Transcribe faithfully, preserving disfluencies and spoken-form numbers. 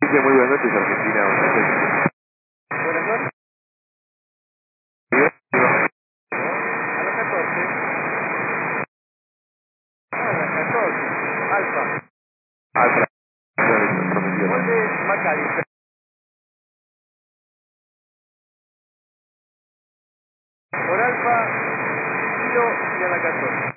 Dice muy buenas noches, Argentina. Buenas noches. Buenas noches. A las catorce. A las catorce. Alfa. Alfa. Prometido. Gol de Maccabi. Por Alfa, Kilo y a la catorce.